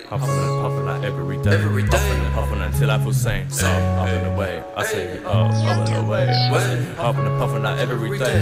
Huffing and puffing out every day. Huffing and puffing until I feel sane. Up and away, I say up and away. Huffing and puffing out every day.